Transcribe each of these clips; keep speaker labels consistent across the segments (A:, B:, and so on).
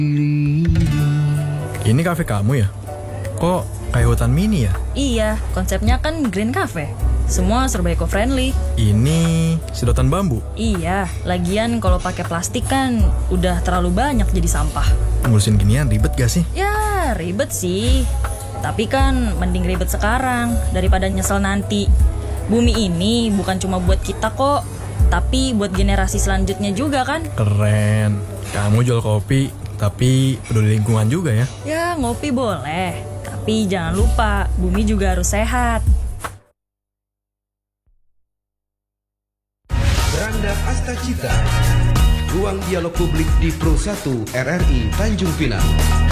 A: Ini kafe kamu ya? Kok kayak hutan mini ya?
B: Iya, konsepnya kan Green Cafe. Semua serba eco-friendly.
A: Ini sedotan bambu.
B: Iya, lagian kalau pakai plastik kan udah terlalu banyak jadi sampah.
A: Ngurusin ginian ribet gak sih?
B: Ya, ribet sih. Tapi kan mending ribet sekarang daripada nyesel nanti. Bumi ini bukan cuma buat kita kok, tapi buat generasi selanjutnya juga kan.
A: Keren. Kamu jual kopi, tapi peduli lingkungan juga ya?
B: Ya, ngopi boleh. Tapi jangan lupa, bumi juga harus sehat.
C: Beranda Astacita, ruang dialog publik di Pro 1 RRI Tanjung Pinang.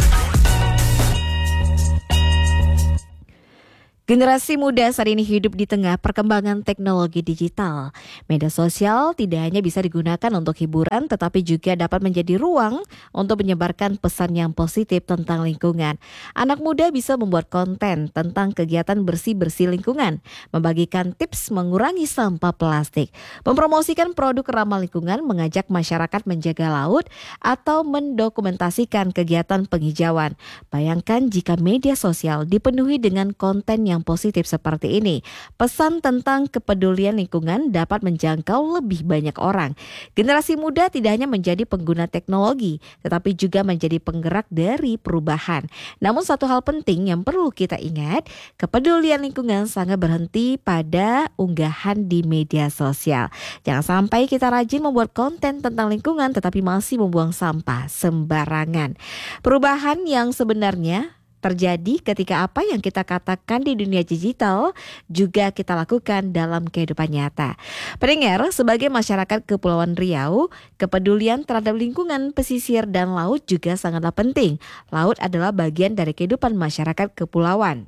D: Generasi muda saat ini hidup di tengah perkembangan teknologi digital. Media sosial tidak hanya bisa digunakan untuk hiburan, tetapi juga dapat menjadi ruang untuk menyebarkan pesan yang positif tentang lingkungan. Anak muda bisa membuat konten tentang kegiatan bersih-bersih lingkungan, membagikan tips mengurangi sampah plastik, mempromosikan produk ramah lingkungan, mengajak masyarakat menjaga laut, atau mendokumentasikan kegiatan penghijauan. Bayangkan jika media sosial dipenuhi dengan konten yang positif seperti ini. Pesan tentang kepedulian lingkungan dapat menjangkau lebih banyak orang. Generasi muda tidak hanya menjadi pengguna teknologi, tetapi juga menjadi penggerak dari perubahan. Namun satu hal penting yang perlu kita ingat, kepedulian lingkungan sangat berhenti pada unggahan di media sosial. Jangan sampai kita rajin membuat konten tentang lingkungan tetapi masih membuang sampah sembarangan. Perubahan yang sebenarnya terjadi ketika apa yang kita katakan di dunia digital juga kita lakukan dalam kehidupan nyata. Pendengar, sebagai masyarakat Kepulauan Riau, kepedulian terhadap lingkungan pesisir dan laut juga sangatlah penting. Laut adalah bagian dari kehidupan masyarakat kepulauan.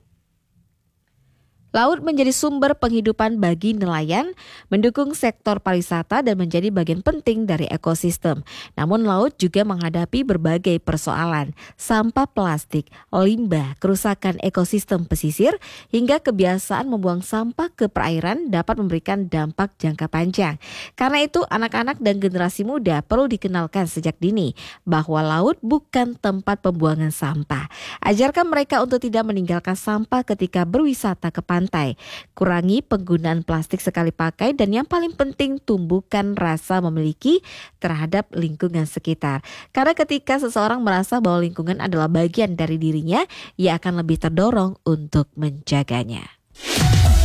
D: Laut menjadi sumber penghidupan bagi nelayan, mendukung sektor pariwisata dan menjadi bagian penting dari ekosistem. Namun laut juga menghadapi berbagai persoalan, sampah plastik, limbah, kerusakan ekosistem pesisir, hingga kebiasaan membuang sampah ke perairan dapat memberikan dampak jangka panjang. Karena itu anak-anak dan generasi muda perlu dikenalkan sejak dini bahwa laut bukan tempat pembuangan sampah. Ajarkan mereka untuk tidak meninggalkan sampah ketika berwisata ke pantai. Kurangi penggunaan plastik sekali pakai dan yang paling penting tumbuhkan rasa memiliki terhadap lingkungan sekitar. Karena ketika seseorang merasa bahwa lingkungan adalah bagian dari dirinya, ia akan lebih terdorong untuk menjaganya.